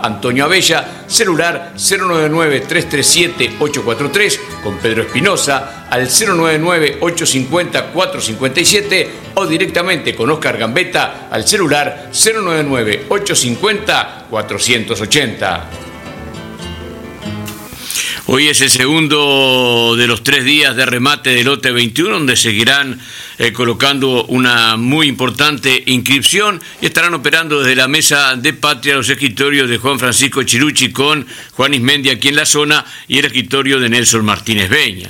Antonio Abella, celular 099-337-843, con Pedro Espinosa al 099-850-457 o directamente con Oscar Gambetta al celular 099-850-480. Hoy es el segundo de los 3 días de remate del lote 21, donde seguirán colocando una muy importante inscripción y estarán operando desde la Mesa de Patria los escritorios de Juan Francisco Chirucci con Juan Ismendi aquí en la zona y el escritorio de Nelson Martínez Beña.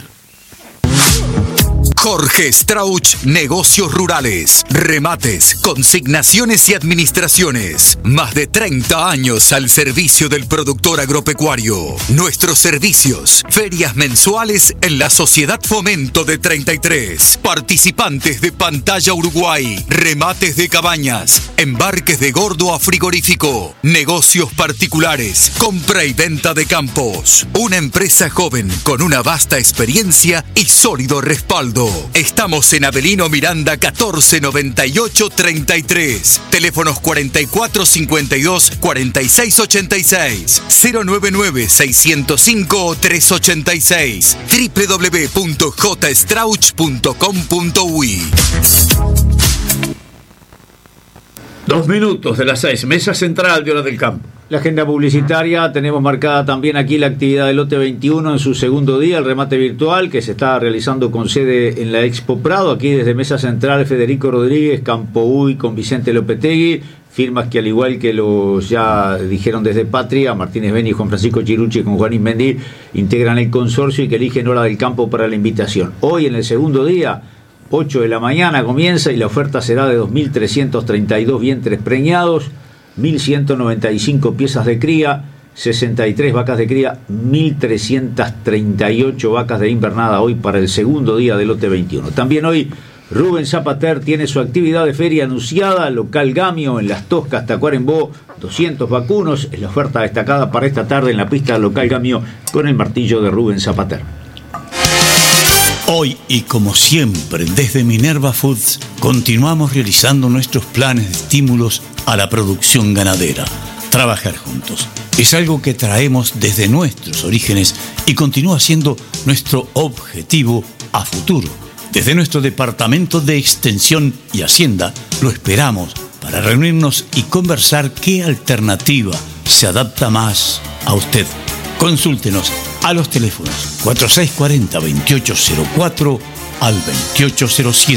Jorge Strauch, Negocios Rurales, remates, consignaciones y administraciones. Más de 30 años al servicio del productor agropecuario. Nuestros servicios, ferias mensuales en la Sociedad Fomento de 33. Participantes de Pantalla Uruguay, remates de cabañas, embarques de gordo a frigorífico, negocios particulares, compra y venta de campos. Una empresa joven con una vasta experiencia y sólido respaldo. Estamos en Avelino Miranda 1498-33. Teléfonos 4452-4686. 099-605-386. www.jstrauch.com.uy. 2 minutos de las 6, mesa central de Hora del Campo. La agenda publicitaria, tenemos marcada también aquí la actividad del lote 21 en su segundo día, el remate virtual que se está realizando con sede en la Expo Prado, aquí desde Mesa Central Federico Rodríguez, Campo Uy con Vicente Lopetegui, firmas que al igual que los ya dijeron desde Patria, Martínez Beni y Juan Francisco Chirucci con Juan Ismendi, integran el consorcio y que eligen Hora del Campo para la invitación. Hoy en el segundo día, 8 de la mañana comienza y la oferta será de 2.332 vientres preñados, 1.195 piezas de cría, 63 vacas de cría, 1.338 vacas de invernada hoy para el segundo día del lote 21. También hoy Rubén Zapater tiene su actividad de feria anunciada, local Gamio en Las Toscas, Tacuarembó, 200 vacunos, es la oferta destacada para esta tarde en la pista local Gamio con el martillo de Rubén Zapater. Hoy y como siempre desde Minerva Foods continuamos realizando nuestros planes de estímulos a la producción ganadera. Trabajar juntos es algo que traemos desde nuestros orígenes y continúa siendo nuestro objetivo a futuro. Desde nuestro Departamento de Extensión y Hacienda lo esperamos para reunirnos y conversar qué alternativa se adapta más a usted. Consúltenos a los teléfonos 4640-2804 al 2807.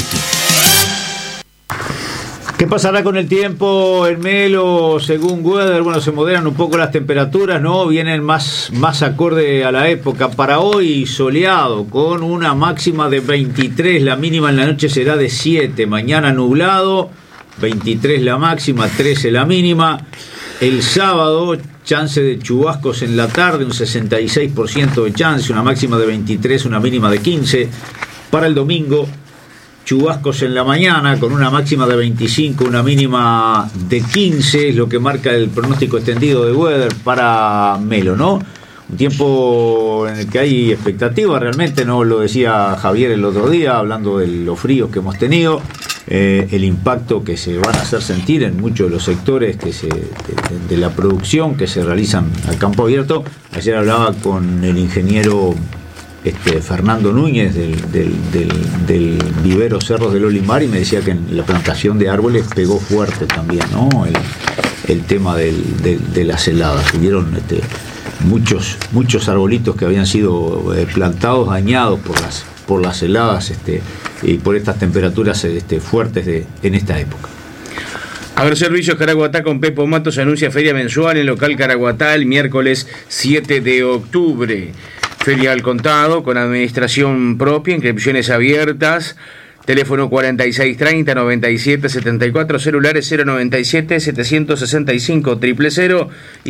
¿Qué pasará con el tiempo en Melo según Weather? Bueno, se moderan un poco las temperaturas, ¿no? Vienen más acorde a la época. Para hoy soleado, con una máxima de 23, la mínima en la noche será de 7. Mañana nublado, 23 la máxima, 13 la mínima. El sábado, chance de chubascos en la tarde, un 66% de chance, una máxima de 23, una mínima de 15. Para el domingo, chubascos en la mañana con una máxima de 25, una mínima de 15, es lo que marca el pronóstico extendido de Weather para Melo, ¿no? Un tiempo en el que hay expectativa, realmente, ¿no? Lo decía Javier el otro día, hablando de los fríos que hemos tenido, el impacto que se van a hacer sentir en muchos de los sectores de la producción que se realizan al campo abierto. Ayer hablaba con el ingeniero Fernando Núñez del vivero Cerros del Olimar y me decía que en la plantación de árboles pegó fuerte también, ¿no? El tema de las heladas. Hubieron muchos arbolitos que habían sido plantados, dañados por las heladas y por estas temperaturas fuertes en esta época. Agroservicios Caraguatá con Pepo Matos anuncia feria mensual en local Caraguatá el miércoles 7 de octubre. Feria al contado con administración propia, inscripciones abiertas. Teléfono 4630-9774, celulares 097-765-000 y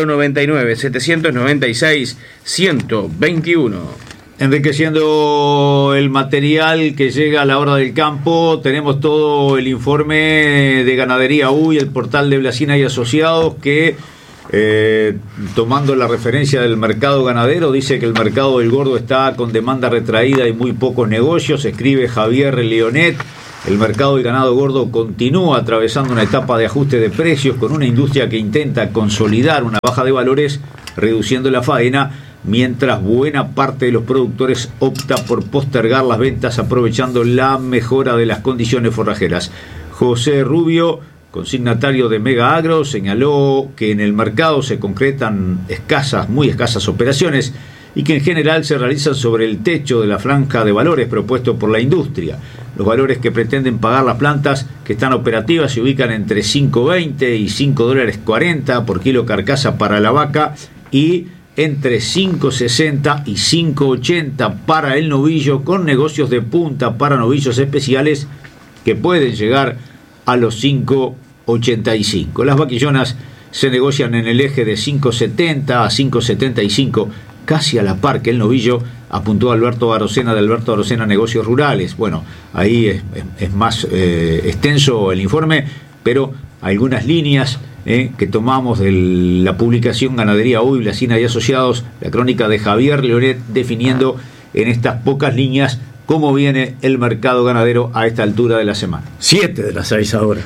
099-796-121. Enriqueciendo el material que llega a la hora del campo, tenemos todo el informe de Ganadería UY, el portal de Blasina y Asociados, que tomando la referencia del mercado ganadero, dice que el mercado del gordo está con demanda retraída y muy pocos negocios. Escribe Javier Leonet El mercado del ganado gordo continúa atravesando una etapa de ajuste de precios con una industria que intenta consolidar una baja de valores reduciendo la faena, mientras buena parte de los productores opta por postergar las ventas aprovechando la mejora de las condiciones forrajeras. José Rubio, consignatario de Mega Agro, señaló que en el mercado se concretan muy escasas operaciones y que en general se realizan sobre el techo de la franja de valores propuesto por la industria. Los valores que pretenden pagar las plantas que están operativas se ubican entre $5.20 y $5.40 por kilo carcasa para la vaca y entre $5.60 y $5.80 para el novillo, con negocios de punta para novillos especiales que pueden llegar a los $5.85. Las vaquillonas se negocian en el eje de $5.70 a $5.75, casi a la par que el novillo, apuntó Alberto Arocena de Alberto Arocena Negocios Rurales. Bueno, ahí es más extenso el informe, pero algunas líneas que tomamos de la publicación Ganadería Hoy, Blasina y Asociados, la crónica de Javier Leonet, definiendo en estas pocas líneas cómo viene el mercado ganadero a esta altura de la semana. 7 de las 6 ahora.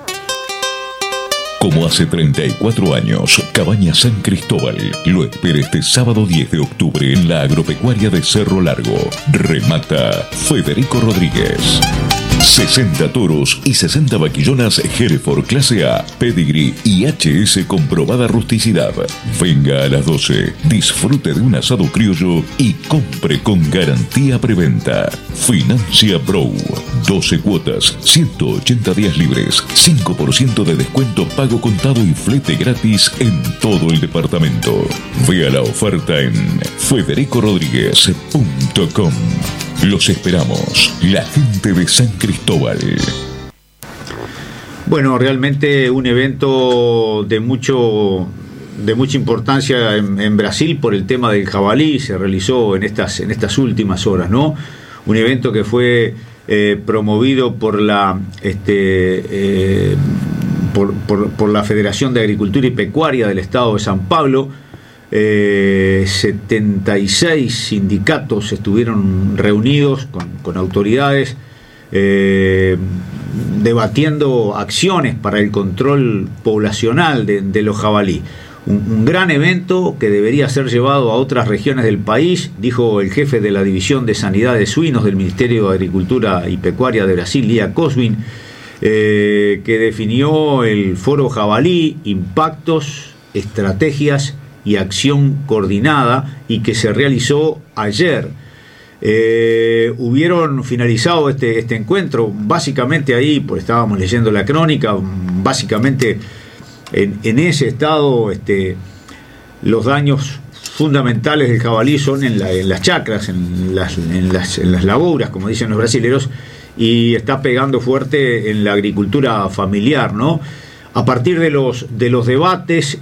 Como hace 34 años, Cabaña San Cristóbal lo espera este sábado 10 de octubre en la agropecuaria de Cerro Largo. Remata Federico Rodríguez. 60 toros y 60 vaquillonas Hereford clase A, Pedigree y HS comprobada rusticidad. Venga a las 12, disfrute de un asado criollo y compre con garantía preventa. Financia Bro. 12 cuotas, 180 días libres, 5% de descuento pago contado y flete gratis en todo el departamento. Vea la oferta en federicorodriguez.com. Los esperamos, la gente de San Cristóbal. Bueno, realmente un evento de mucha importancia en Brasil por el tema del jabalí. Se realizó en estas últimas horas, ¿no? Un evento que fue promovido por la por la Federación de Agricultura y Pecuaria del Estado de San Pablo. 76 sindicatos estuvieron reunidos con autoridades debatiendo acciones para el control poblacional de los jabalí. Un gran evento que debería ser llevado a otras regiones del país, dijo el jefe de la División de Sanidad de Suinos del Ministerio de Agricultura y Pecuaria de Brasil, Lia Coswin, que definió el foro jabalí, impactos, estrategias y acción coordinada, y que se realizó ayer. Hubieron finalizado este encuentro, básicamente ahí, pues estábamos leyendo la crónica, básicamente en ese estado los daños fundamentales del jabalí son en las chacras, en las lavouras, como dicen los brasileros, y está pegando fuerte en la agricultura familiar, ¿no? A partir de los debates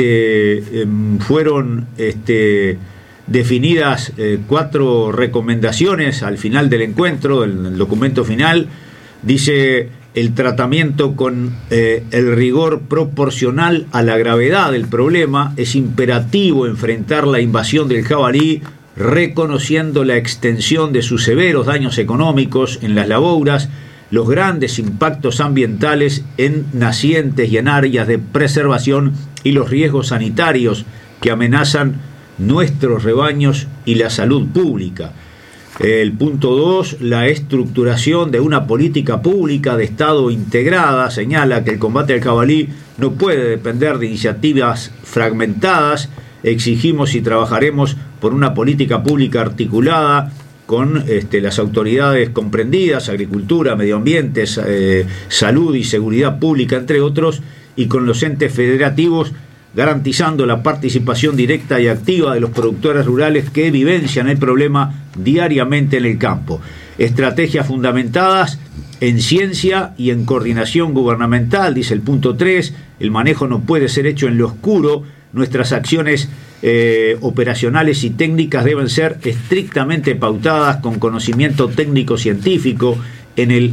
fueron definidas 4 recomendaciones al final del encuentro. El documento final dice: el tratamiento con el rigor proporcional a la gravedad del problema. Es imperativo enfrentar la invasión del jabalí reconociendo la extensión de sus severos daños económicos en las lavouras, los grandes impactos ambientales en nacientes y en áreas de preservación y los riesgos sanitarios que amenazan nuestros rebaños y la salud pública. El punto 2, la estructuración de una política pública de Estado integrada, señala que el combate al jabalí no puede depender de iniciativas fragmentadas. Exigimos y trabajaremos por una política pública articulada con las autoridades comprendidas, agricultura, medio ambiente, salud y seguridad pública, entre otros, y con los entes federativos, garantizando la participación directa y activa de los productores rurales que vivencian el problema diariamente en el campo. Estrategias fundamentadas en ciencia y en coordinación gubernamental, dice el punto 3, el manejo no puede ser hecho en lo oscuro, nuestras acciones operacionales y técnicas deben ser estrictamente pautadas con conocimiento técnico-científico, en el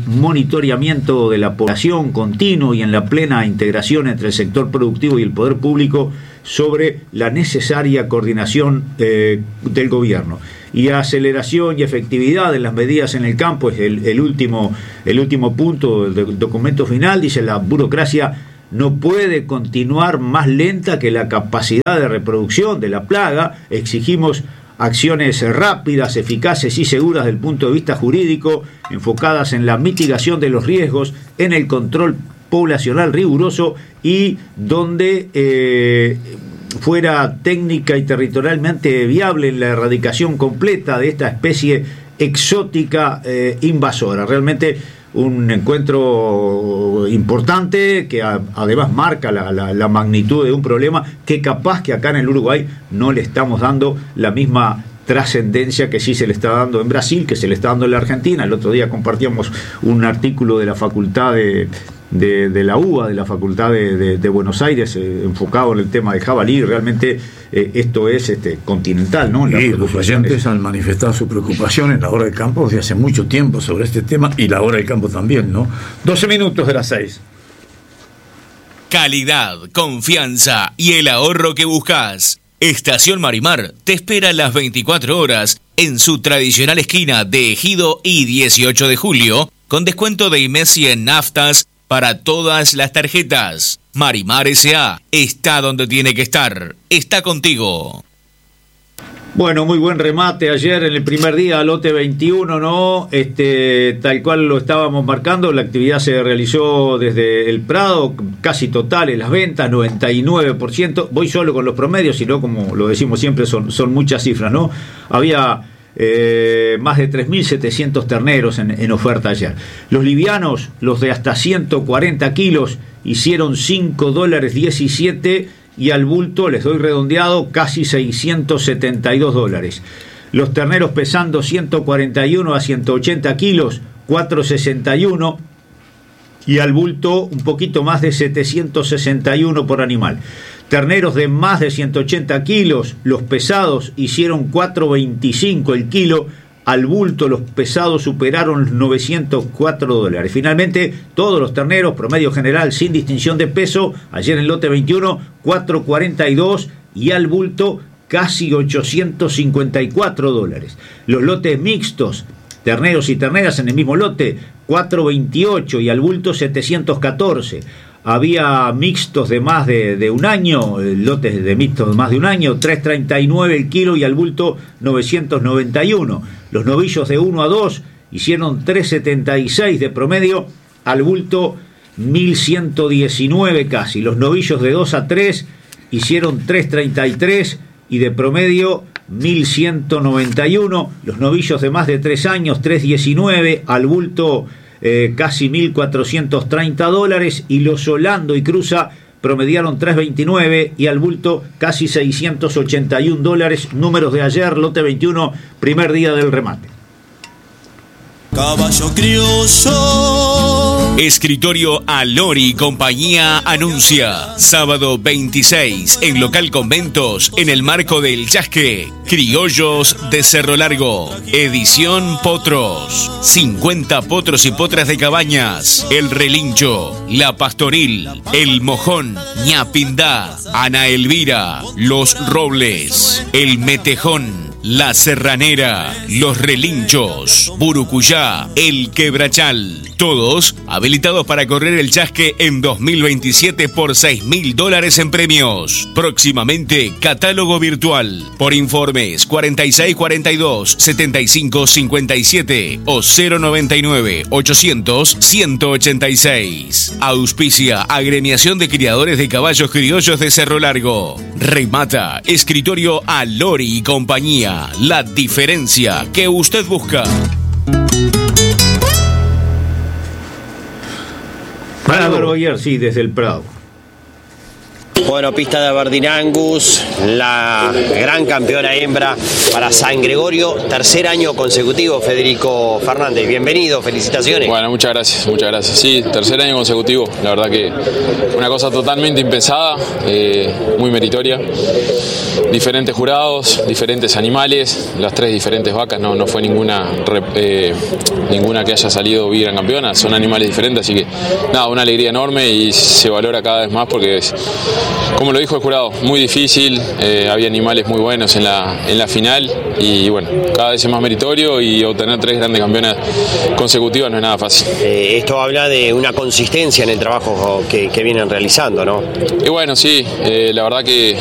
monitoreamiento de la población continuo y en la plena integración entre el sector productivo y el poder público, sobre la necesaria coordinación del gobierno. Y aceleración y efectividad en las medidas en el campo es el último punto del documento final. Dice: la burocracia no puede continuar más lenta que la capacidad de reproducción de la plaga. Exigimos acciones rápidas, eficaces y seguras desde el punto de vista jurídico, enfocadas en la mitigación de los riesgos, en el control poblacional riguroso y donde fuera técnica y territorialmente viable en la erradicación completa de esta especie exótica invasora. Realmente un encuentro importante que además marca la magnitud de un problema que capaz que acá en el Uruguay no le estamos dando la misma trascendencia que sí se le está dando en Brasil, que se le está dando en la Argentina. El otro día compartíamos un artículo de la facultad de la UBA, de la Facultad de Buenos Aires, enfocado en el tema de jabalí. Realmente esto es continental, ¿no? Y los oyentes han manifestado su preocupación en la hora del campo desde hace mucho tiempo sobre este tema, y la hora del campo también, ¿no? 12 minutos de las 6. Calidad, confianza y el ahorro que buscas. Estación Marimar te espera las 24 horas en su tradicional esquina de Ejido y 18 de julio, con descuento de IMESI en naftas para todas las tarjetas. Marimar S.A. está donde tiene que estar. Está contigo. Bueno, muy buen remate ayer en el primer día, lote 21, ¿no? Tal cual lo estábamos marcando, la actividad se realizó desde el Prado, casi totales las ventas, 99%. Voy solo con los promedios, sino como lo decimos siempre, son muchas cifras, ¿no? Había más de 3.700 terneros en oferta ayer. Los livianos, los de hasta 140 kilos, hicieron $5.17 y al bulto, les doy redondeado, casi $672. Los terneros pesando 141 a 180 kilos, $4.61 y al bulto un poquito más de 761 por animal. Terneros de más de 180 kilos, los pesados hicieron $4.25 el kilo, al bulto los pesados superaron los $904. Finalmente, todos los terneros, promedio general sin distinción de peso, ayer en el lote 21, $4.42 y al bulto casi $854. Los lotes mixtos, terneros y terneras en el mismo lote, $4.28 y al bulto $714. Había mixtos de más de un año, lotes de mixtos de más de un año, $3.39 el kilo y al bulto $991. Los novillos de 1 a 2 hicieron $3.76 de promedio, al bulto $1.119 casi. Los novillos de 2 a 3 hicieron $3.33 y de promedio $1.191. Los novillos de más de 3 años, $3.19, al bulto casi $1.430, y los Solando y Cruza promediaron $3.29 y al bulto casi $681. Números de ayer, lote 21, primer día del remate. Caballo criollo. Escritorio Alori y Compañía anuncia sábado 26 en local Conventos, en el marco del Chasque, Criollos de Cerro Largo, edición Potros, 50 potros y potras de Cabañas, El Relincho, La Pastoril, El Mojón, Ñapindá, Ana Elvira, Los Robles, El Metejón, La Serranera, Los Relinchos, Burucuyá, El Quebrachal, todos habilitados para correr el Chasque en 2027 por $6.000 en premios. Próximamente, catálogo virtual. Por informes 4642-7557 o 099-800-186. Auspicia Agremiación de Criadores de Caballos Criollos de Cerro Largo. Remata Escritorio Alori y Compañía. La diferencia que usted busca. Álvaro Aguiar, sí, desde el Prado. Bueno, pista de Aberdeen Angus, la gran campeona hembra para San Gregorio, tercer año consecutivo. Federico Fernández, bienvenido, felicitaciones. Bueno, muchas gracias. Sí, tercer año consecutivo, la verdad que una cosa totalmente impensada, muy meritoria. Diferentes jurados, diferentes animales, las 3 diferentes vacas, no fue ninguna que haya salido bien campeona, son animales diferentes, así que nada, una alegría enorme y se valora cada vez más porque es como lo dijo el jurado, muy difícil, había animales muy buenos en la final y bueno, cada vez es más meritorio y obtener 3 grandes campeonas consecutivas no es nada fácil. Esto habla de una consistencia en el trabajo que vienen realizando, ¿no? Y bueno, sí, la verdad que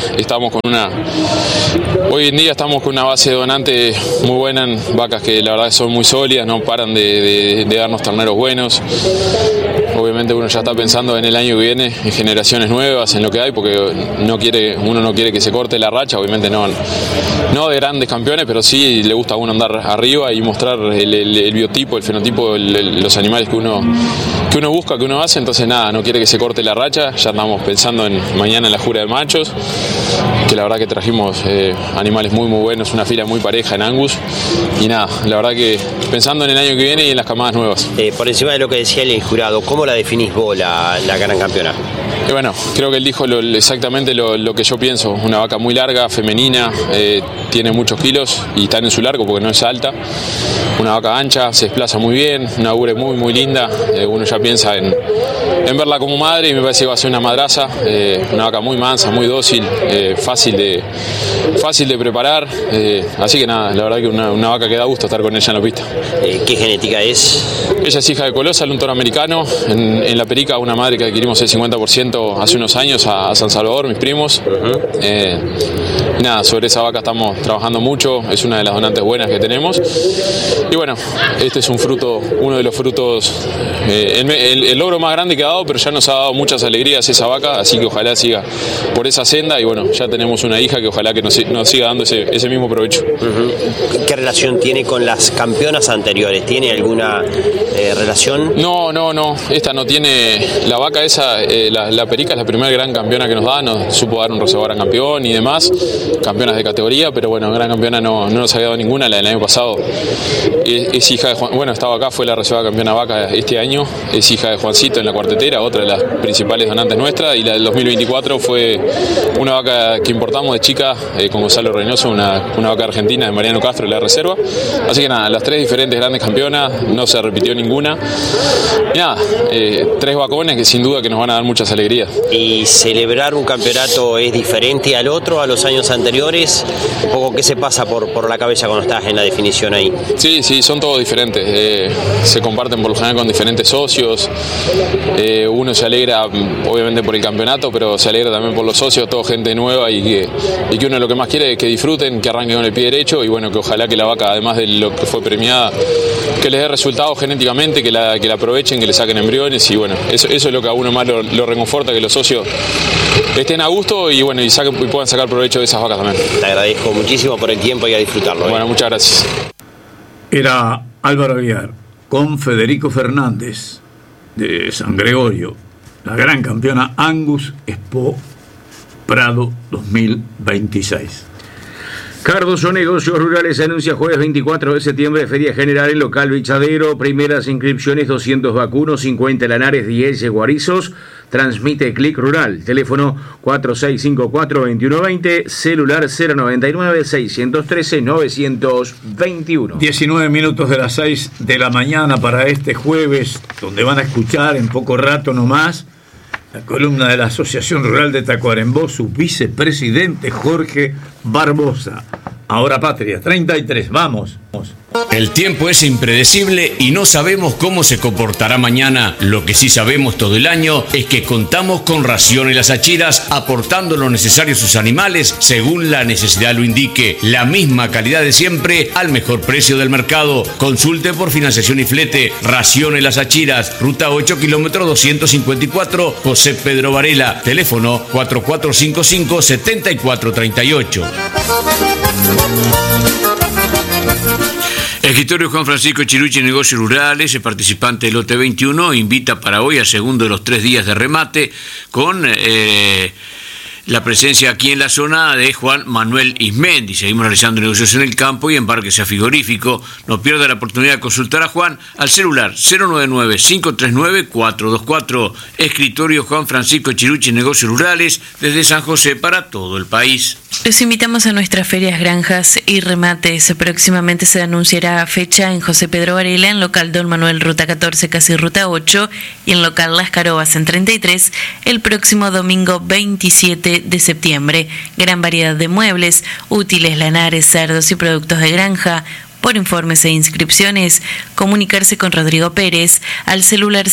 hoy en día estamos con una base de donante muy buena en vacas que la verdad son muy sólidas, no paran de darnos terneros buenos. Obviamente uno ya está pensando en el año que viene, en generaciones nuevas, en lo que hay, porque uno no quiere que se corte la racha, obviamente no de grandes campeones, pero sí le gusta a uno andar arriba y mostrar el biotipo, el fenotipo, los animales que uno busca, que uno hace, entonces nada, no quiere que se corte la racha, ya estamos pensando en mañana en la jura de machos, que la verdad que trajimos animales muy muy buenos, una fila muy pareja en Angus, y nada, la verdad que pensando en el año que viene y en las camadas nuevas. Por encima de lo que decía el jurado, ¿cómo la definís vos la gran campeona? Y bueno, creo que él dijo exactamente lo que yo pienso, una vaca muy larga, femenina, tiene muchos kilos y está en su largo porque no es alta, una vaca ancha, se desplaza muy bien, una ure muy muy linda, uno ya piensa en verla como madre y me parece que va a ser una madraza, una vaca muy mansa, muy dócil, fácil de preparar, así que nada, la verdad que una vaca que da gusto estar con ella en la pista. ¿Qué genética es? Ella es hija de Colosal, un toro americano, en La Perica, una madre que adquirimos el 50% hace unos años a San Salvador, mis primos. Nada, sobre esa vaca estamos trabajando mucho, es una de las donantes buenas que tenemos. Y bueno, este es uno de los frutos, el logro más grande que ha dado, pero ya nos ha dado muchas alegrías esa vaca, así que ojalá siga por esa senda y bueno, ya tenemos una hija que ojalá que nos siga dando ese mismo provecho. ¿Qué relación tiene con las campeonas anteriores? ¿Tiene alguna relación? No, esta no tiene, la vaca esa, la Perica es la primera gran campeona que nos da, nos supo dar un reservoir a campeón y demás, campeonas de categoría, pero bueno, gran campeona no nos había dado ninguna, la del año pasado es hija de Juan, bueno, estaba acá, fue la reserva campeona vaca este año, es hija de Juancito en la cuartetera, otra de las principales donantes nuestras, y la del 2024 fue una vaca que importamos de chica con Gonzalo Reynoso, una vaca argentina de Mariano Castro de la reserva, así que nada, las 3 diferentes grandes campeonas, no se repitió ninguna, y nada, 3 vacones que sin duda que nos van a dar muchas alegrías. ¿Y celebrar un campeonato es diferente al otro, a los años anteriores? Un poco, ¿qué se pasa por la cabeza cuando estás en la definición ahí? Sí, son todos diferentes, se comparten por lo general con diferentes socios, uno se alegra obviamente por el campeonato, pero se alegra también por los socios, toda gente nueva y que uno lo que más quiere es que disfruten, que arranquen con el pie derecho y bueno, que ojalá que la vaca, además de lo que fue premiada, que les dé resultados genéticamente, que la aprovechen, que le saquen embriones y bueno, eso es lo que a uno más lo reconforta, que los socios estén a gusto y bueno, y puedan sacar provecho de esas vacas también. Te agradezco muchísimo por el tiempo y a disfrutarlo. Bueno, muchas gracias. Era Álvaro Aguiar con Federico Fernández de San Gregorio, la gran campeona Angus Expo Prado 2026. Cardoso Negocios Rurales anuncia jueves 24 de septiembre Feria General en local Bichadero. Primeras inscripciones 200 vacunos, 50 lanares, 10 guarizos. Transmite Clic Rural. Teléfono 4654-2120. Celular 099-613-921. 19 minutos de las 6 de la mañana para este jueves, donde van a escuchar en poco rato nomás la columna de la Asociación Rural de Tacuarembó, su vicepresidente Jorge Barbosa. Ahora Patria, 33, vamos. El tiempo es impredecible y no sabemos cómo se comportará mañana. Lo que sí sabemos todo el año es que contamos con Raciones Las Achiras, aportando lo necesario a sus animales según la necesidad lo indique. La misma calidad de siempre al mejor precio del mercado. Consulte por financiación y flete. Raciones Las Achiras, ruta 8, kilómetro 254, José Pedro Varela. Teléfono 4455-7438. Escritorio Juan Francisco Chirucci, Negocios Rurales, el participante del lote 21, invita para hoy al segundo de los 3 días de remate con la presencia aquí en la zona de Juan Manuel Ismendi. Seguimos realizando negocios en el campo y embarque sea frigorífico. No pierda la oportunidad de consultar a Juan al celular 099-539-424. Escritorio Juan Francisco Chirucci, Negocios Rurales, desde San José para todo el país. Los invitamos a nuestras ferias, granjas y remates. Próximamente se anunciará fecha en José Pedro Varela, en local Don Manuel Ruta 14, casi Ruta 8, y en local Las Carobas en 33, el próximo domingo 27 de septiembre. Gran variedad de muebles, útiles, lanares, cerdos y productos de granja. Por informes e inscripciones, comunicarse con Rodrigo Pérez al celular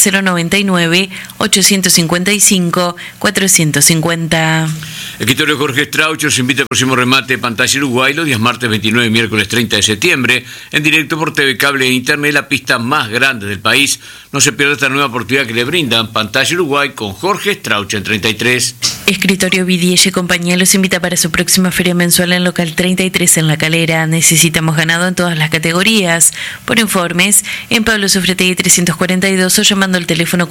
099-855-450. Escritorio Jorge Strauch os invita al próximo remate de Pantalla Uruguay los días martes 29 y miércoles 30 de septiembre, en directo por TV Cable e Internet, la pista más grande del país. No se pierda esta nueva oportunidad que le brindan Pantalla Uruguay con Jorge Strauch en 33. Escritorio Vidielle y compañía los invita para su próxima feria mensual en local 33 en La Calera. Necesitamos ganado en todas las categorías. Por informes, en Pablo Sufretegui 342 o llamando al teléfono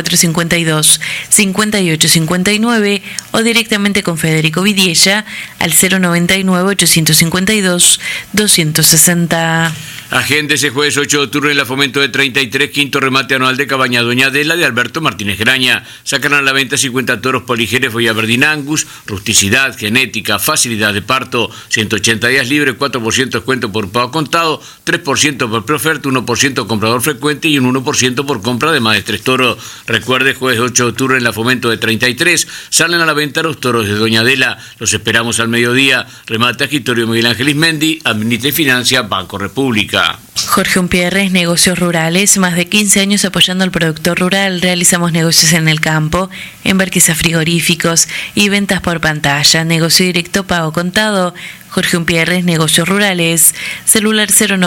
4452-5859 o directamente con Federico Vidiella al 099-852-260. Agéndese jueves 8 de octubre en la Fomento de 33, quinto remate anual de Cabaña Doña Adela de Alberto Martínez Graña. Sacarán a la venta 50 toros Poligerefo y Aberdeen Angus, rusticidad, genética, facilidad de parto, 180 días libres, 4% descuento por pago contado, 3% por preoferta, 1% comprador frecuente y un 1% por compra de más de 3 toros. Recuerde, jueves 8 de octubre en la Fomento de 33, salen a la venta los toros de Doña Adela. Los esperamos al mediodía. Remate escritorio Miguel Ángel Ismendi, Administra y Financia, Banco República. Jorge Umpierres, Negocios Rurales, más de 15 años apoyando al productor rural. Realizamos negocios en el campo, embarques a frigoríficos y ventas por pantalla, negocio directo, pago contado. Jorge Umpierres, Negocios Rurales, celular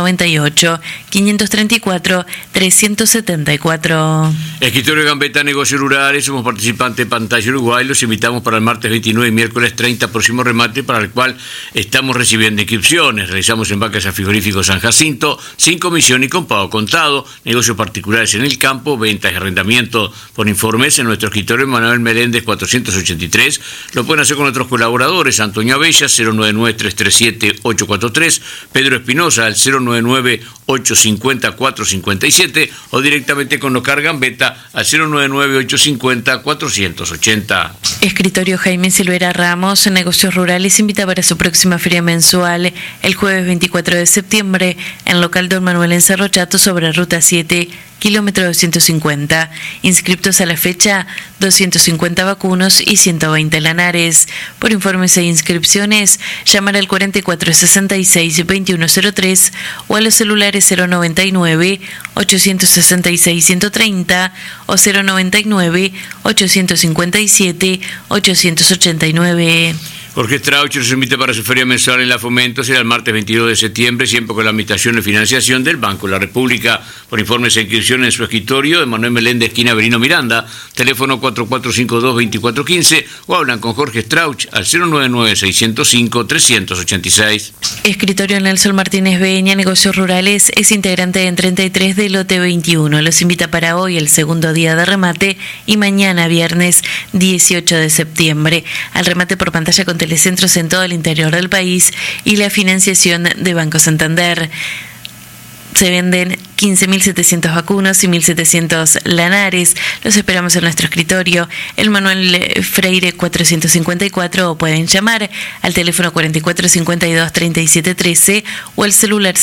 098-534-374. Escritorio Gambetta, Negocios Rurales, somos participantes de Pantalla Uruguay, los invitamos para el martes 29 y miércoles 30, próximo remate, para el cual estamos recibiendo inscripciones. Realizamos embarques a frigoríficos San Jacinto, sin comisión y con pago contado, negocios particulares en el campo, ventas y arrendamiento. Por informes en nuestro escritorio Manuel Meléndez 483, lo pueden hacer con nuestros colaboradores, Antonio Abella 099-337-843, Pedro Espinosa al 099-850-457 o directamente con Oscar Gambetta al 099-850-480. Escritorio Jaime Silvera Ramos, Negocios Rurales, invita para su próxima feria mensual el jueves 24 de septiembre en local Don Manuel en Cerro Chato sobre Ruta 7, kilómetro 250. Inscriptos a la fecha, 250 vacunos y 120 lanares. Por informes e inscripciones, llamar al 4466-2103 o a los celulares 099-866-130 o 099-857-889. Jorge Strauch los invita para su feria mensual en la Fomento, será el martes 22 de septiembre, siempre con la administración y financiación del Banco de la República. Por informes e inscripción en su escritorio, de Manuel Meléndez, esquina Avelino Miranda, teléfono 4452-2415 o hablan con Jorge Strauch al 099-605-386. Escritorio Nelson Martínez Beña, Negocios Rurales, es integrante en 33 del lote 21. Los invita para hoy, el segundo día de remate, y mañana, viernes 18 de septiembre, al remate por pantalla con telecentros en todo el interior del país y la financiación de Banco Santander. Se venden 15.700 vacunos y 1.700 lanares. Los esperamos en nuestro escritorio, el Manuel Freire 454, o pueden llamar al teléfono 4452-3713 o al celular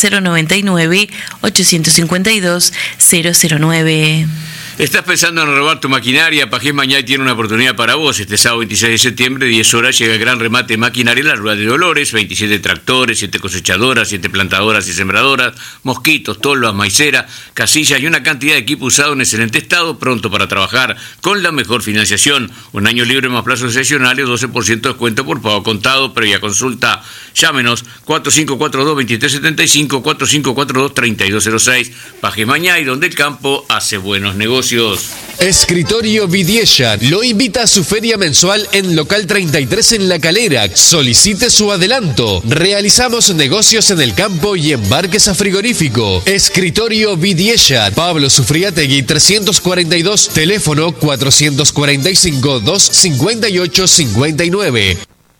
099-852-009. ¿Estás pensando en renovar tu maquinaria? Pajés Mañay tiene una oportunidad para vos. Este sábado 26 de septiembre, 10 horas, llega el gran remate de maquinaria en la Rueda de Dolores. 27 tractores, 7 cosechadoras, 7 plantadoras y sembradoras, mosquitos, tolvas, maicera, casillas y una cantidad de equipo usado en excelente estado, pronto para trabajar con la mejor financiación. Un año libre más plazos excepcionales, 12% de descuento por pago contado, previa consulta. Llámenos 4542-2375, 4542-3206. Pajés Mañay, donde el campo hace buenos negocios. Escritorio Vidiella lo invita a su feria mensual en local 33 en La Calera. Solicite su adelanto. Realizamos negocios en el campo y embarques a frigorífico. Escritorio Vidiella, Pablo Sufriategui 342, teléfono 445-258-59.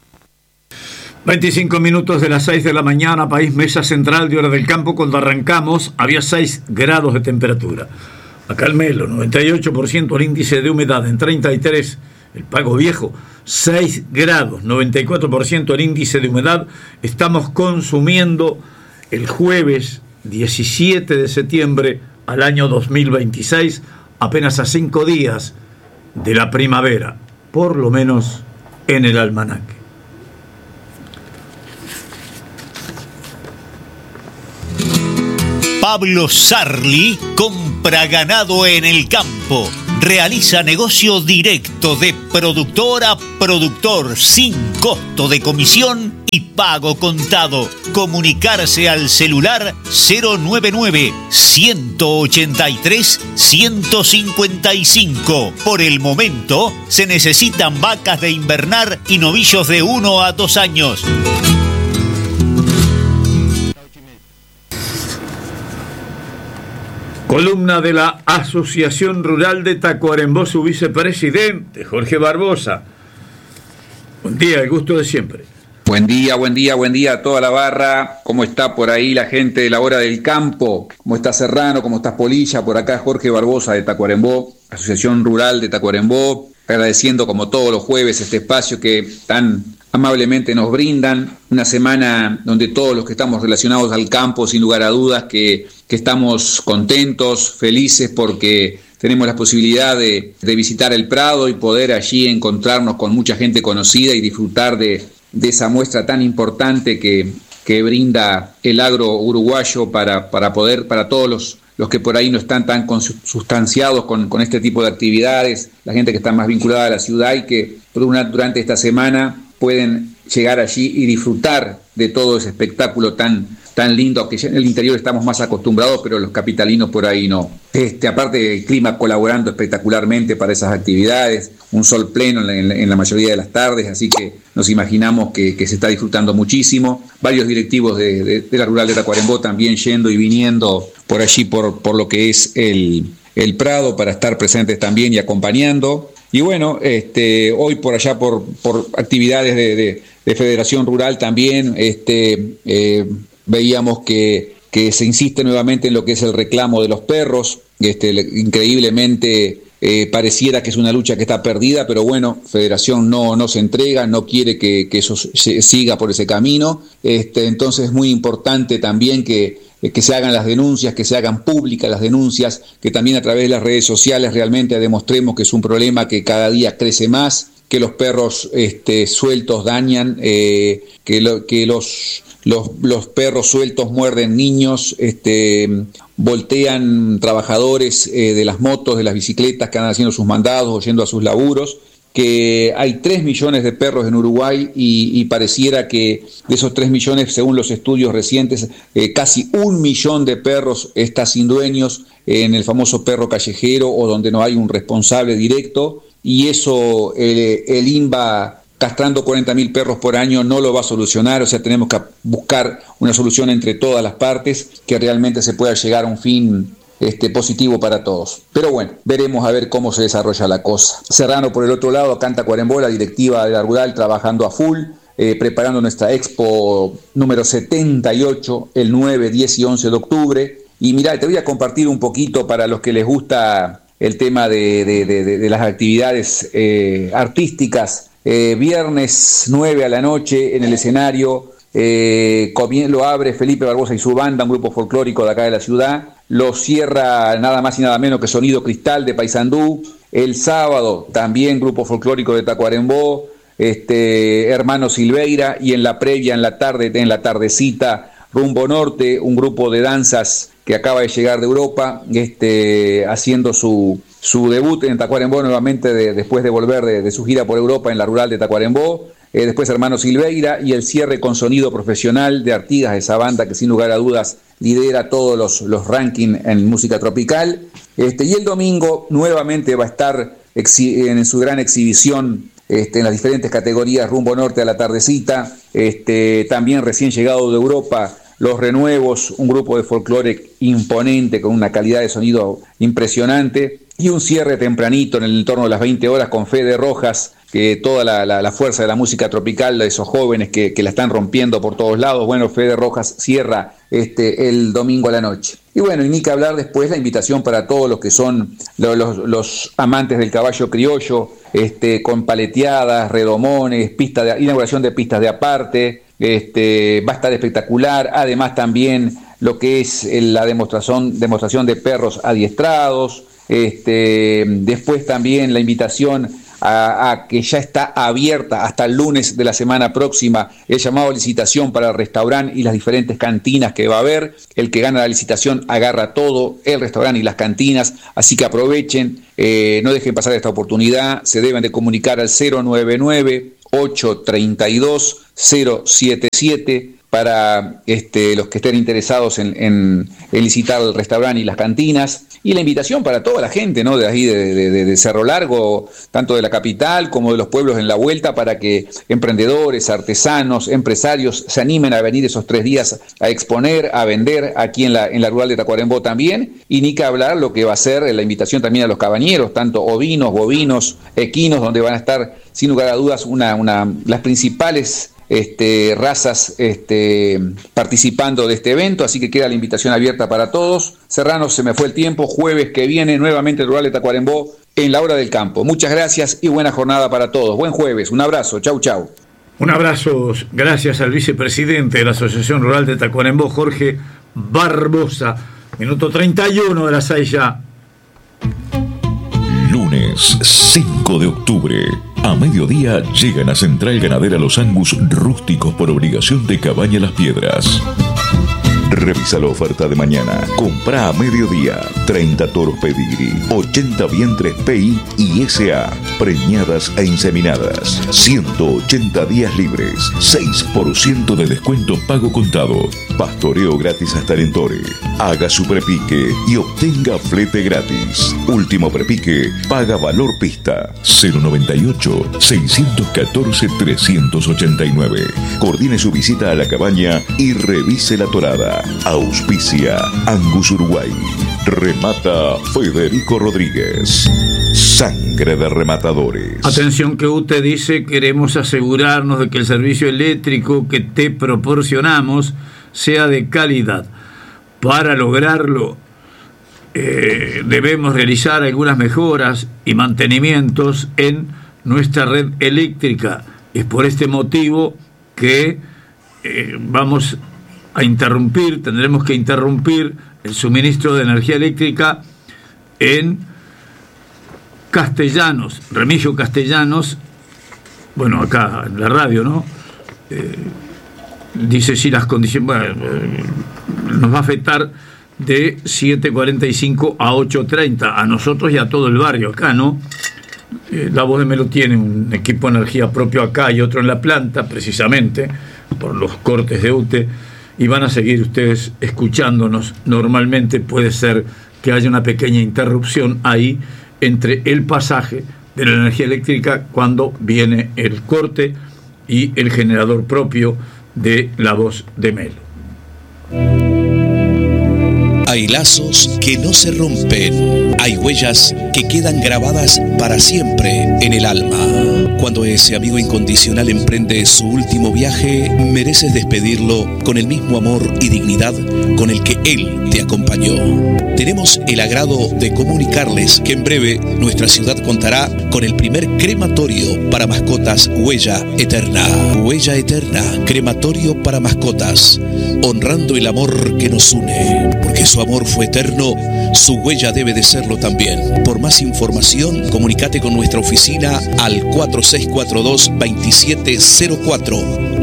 25 minutos de las 6 de la mañana, país Mesa Central de Hora del Campo. Cuando arrancamos había 6 grados de temperatura. Acá el Melo, 98% el índice de humedad, en 33 el Pago Viejo, 6 grados, 94% el índice de humedad. Estamos consumiendo el jueves 17 de septiembre al año 2026, apenas a 5 días de la primavera, por lo menos en el almanaque. Pablo Sarli compra ganado en el campo. Realiza negocio directo de productor a productor sin costo de comisión y pago contado. Comunicarse al celular 099-183-155. Por el momento se necesitan vacas de invernar y novillos de 1 a 2 años. Columna de la Asociación Rural de Tacuarembó, su vicepresidente, Jorge Barbosa. Buen día, el gusto de siempre. Buen día a toda la barra. ¿Cómo está por ahí la gente de la hora del campo? ¿Cómo está Serrano? ¿Cómo está Polilla? Por acá Jorge Barbosa de Tacuarembó, Asociación Rural de Tacuarembó. Agradeciendo como todos los jueves este espacio que tan amablemente nos brindan. Una semana donde todos los que estamos relacionados al campo, sin lugar a dudas, que estamos contentos, felices porque tenemos la posibilidad de visitar el Prado y poder allí encontrarnos con mucha gente conocida y disfrutar de esa muestra tan importante que brinda el agro uruguayo para todos los que por ahí no están tan consustanciados con este tipo de actividades, la gente que está más vinculada a la ciudad y que durante esta semana pueden llegar allí y disfrutar de todo ese espectáculo tan lindo, que en el interior estamos más acostumbrados, pero los capitalinos por ahí no. Aparte el clima colaborando espectacularmente para esas actividades, un sol pleno en la mayoría de las tardes, así que nos imaginamos que se está disfrutando muchísimo. Varios directivos de la Rural de Tacuarembó también yendo y viniendo por allí, por lo que es el Prado, para estar presentes también y acompañando. Y bueno, hoy por allá por actividades de Federación Rural también, veíamos que se insiste nuevamente en lo que es el reclamo de los perros. Increíblemente pareciera que es una lucha que está perdida, pero bueno, Federación no se entrega, no quiere que eso se siga por ese camino. Entonces es muy importante también que se hagan las denuncias, que se hagan públicas las denuncias, que también a través de las redes sociales realmente demostremos que es un problema que cada día crece más, que los perros sueltos dañan, que los perros sueltos muerden niños, voltean trabajadores de las motos, de las bicicletas que andan haciendo sus mandados o yendo a sus laburos, que hay 3 millones de perros en Uruguay y pareciera que de esos 3 millones, según los estudios recientes, casi 1 millón de perros está sin dueños en el famoso perro callejero o donde no hay un responsable directo, y eso el INBA castrando 40.000 perros por año no lo va a solucionar. O sea, tenemos que buscar una solución entre todas las partes que realmente se pueda llegar a un fin positivo para todos. Pero bueno, veremos a ver cómo se desarrolla la cosa. Serrano por el otro lado, acá en Tacuarembó, la directiva de la Rural trabajando a full, preparando nuestra expo número 78 el 9, 10 y 11 de octubre. Y mirá, te voy a compartir un poquito para los que les gusta el tema de las actividades artísticas. Viernes 9 a la noche en el escenario, lo abre Felipe Barbosa y su banda, un grupo folclórico de acá de la ciudad. Lo cierra nada más y nada menos que Sonido Cristal de Paysandú. El sábado también grupo folclórico de Tacuarembó, Hermano Silveira, y en la previa, en la tardecita, Rumbo Norte, un grupo de danzas que acaba de llegar de Europa, haciendo su debut en Tacuarembó nuevamente después de volver de su gira por Europa en la Rural de Tacuarembó. Después Hermano Silveira, y el cierre con Sonido Profesional de Artigas, esa banda que sin lugar a dudas lidera todos los rankings en música tropical. Y el domingo nuevamente va a estar en su gran exhibición en las diferentes categorías, Rumbo Norte a la tardecita. También recién llegado de Europa, Los Renuevos, un grupo de folclore imponente con una calidad de sonido impresionante. Y un cierre tempranito en el entorno de las 20 horas con Fede Rojas que toda la fuerza de la música tropical, de esos jóvenes que la están rompiendo por todos lados. Bueno, Fede Rojas cierra el domingo a la noche. Y bueno, y ni que hablar después la invitación para todos los que son los amantes del caballo criollo, con paleteadas, redomones, inauguración de pistas de aparte, va a estar espectacular. Además también lo que es la demostración de perros adiestrados. Después también la invitación a que ya está abierta hasta el lunes de la semana próxima el llamado a licitación para el restaurante y las diferentes cantinas que va a haber. El que gana la licitación agarra todo, el restaurante y las cantinas, así que aprovechen, no dejen pasar esta oportunidad. Se deben de comunicar al 099-832-077 para los que estén interesados en licitar el restaurante y las cantinas. Y la invitación para toda la gente, ¿no?, de ahí de Cerro Largo, tanto de la capital como de los pueblos en la vuelta, para que emprendedores, artesanos, empresarios se animen a venir esos 3 días a exponer, a vender aquí en la rural de Tacuarembó también. Y ni que hablar lo que va a ser la invitación también a los cabañeros, tanto ovinos, bovinos, equinos, donde van a estar sin lugar a dudas las principales razas participando de este evento, así que queda la invitación abierta para todos. Serrano, se me fue el tiempo. Jueves que viene nuevamente el rural de Tacuarembó en la hora del campo. Muchas gracias y buena jornada para todos. Buen jueves, un abrazo, chau. Un abrazo, gracias al vicepresidente de la Asociación Rural de Tacuarembó, Jorge Barbosa. Minuto 31 de las 6 ya. Lunes 5 de octubre. A mediodía llegan a Central Ganadera los Angus rústicos por obligación de Cabaña Las Piedras. Revisa la oferta de mañana. Comprá a mediodía 30 toros pedigrí, 80 vientres PI y SA, preñadas e inseminadas, 180 días libres, 6% de descuento pago contado, pastoreo gratis hasta el Entore. Haga su prepique y obtenga flete gratis. Último prepique, paga valor pista. 098-614-389. Coordine su visita a la cabaña y revise la torada. Auspicia Angus Uruguay. Remata Federico Rodríguez. Sangre de rematadores. Atención, que UTE dice: queremos asegurarnos de que el servicio eléctrico que te proporcionamos sea de calidad. Para lograrlo debemos realizar algunas mejoras y mantenimientos en nuestra red eléctrica. Es por este motivo que tendremos que interrumpir el suministro de energía eléctrica en Castellanos, Remigio Castellanos, bueno, acá en la radio, ¿no? Dice si las condiciones, nos va a afectar de 7:45 a 8:30 a nosotros y a todo el barrio acá, ¿no? La Voz de Melo tiene un equipo de energía propio acá y otro en la planta, precisamente por los cortes de UTE, y van a seguir ustedes escuchándonos. Normalmente puede ser que haya una pequeña interrupción ahí entre el pasaje de la energía eléctrica cuando viene el corte y el generador propio de La Voz de Melo. Hay lazos que no se rompen, hay huellas que quedan grabadas para siempre en el alma. Cuando ese amigo incondicional emprende su último viaje, mereces despedirlo con el mismo amor y dignidad con el que él te acompañó. Tenemos el agrado de comunicarles que en breve nuestra ciudad contará con el primer crematorio para mascotas Huella Eterna. Huella Eterna, crematorio para mascotas, honrando el amor que nos une. Porque su amor fue eterno, su huella debe de serlo también. Por más información, comunícate con nuestra oficina al 4642-2704,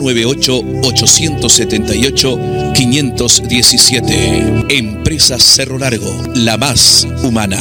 098-878-517. Empresa Cerro Largo, la más humana.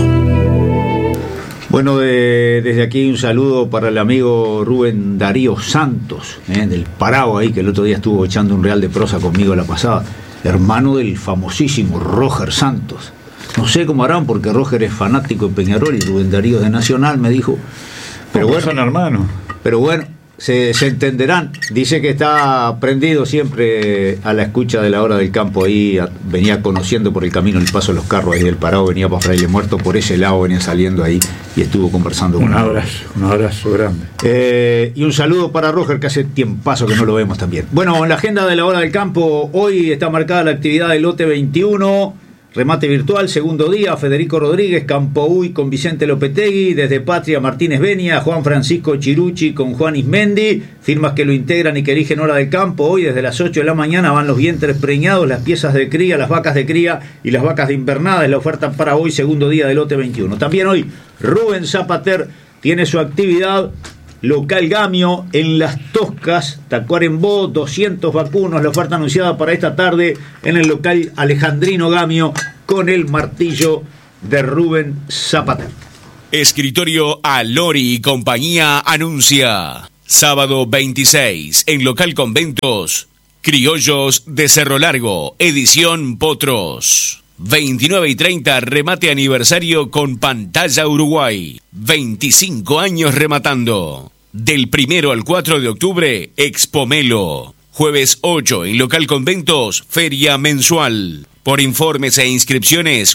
Bueno, desde aquí un saludo para el amigo Rubén Darío Santos, del Parao ahí, que el otro día estuvo echando un real de prosa conmigo la pasada. Hermano del famosísimo Roger Santos. No sé cómo harán, porque Roger es fanático de Peñarol y Rubén Darío de Nacional, me dijo. Pero bueno, son hermanos. Pero bueno, se entenderán. Dice que está prendido siempre a la escucha de la hora del campo. Ahí venía conociendo por el camino el paso de los carros ahí del Parado, venía para Fraile Muerto, por ese lado venía saliendo ahí y estuvo conversando con un abrazo grande. Y un saludo para Roger, que hace tiempazo que no lo vemos también. Bueno, en la agenda de la hora del campo hoy está marcada la actividad del lote 21, remate virtual, segundo día, Federico Rodríguez, Campo Uy con Vicente Lopetegui, desde Patria Martínez Benia, Juan Francisco Chirucci con Juan Ismendi, firmas que lo integran y que erigen hora del campo. Hoy desde las 8 de la mañana van los vientres preñados, las piezas de cría, las vacas de cría y las vacas de invernada, es la oferta para hoy, segundo día del lote 21. También hoy Rubén Zapater tiene su actividad local Gamio en Las Toscas, Tacuarembó, 200 vacunos, la oferta anunciada para esta tarde en el local Alejandrino Gamio con el martillo de Rubén Zapater. Escritorio Alori y compañía anuncia. Sábado 26 en local Conventos, Criollos de Cerro Largo, edición Potros. 29 y 30, remate aniversario con Pantalla Uruguay. 25 años rematando. Del 1 al 4 de octubre, Expomelo. Jueves 8 en local Conventos, feria mensual. Por informes e inscripciones,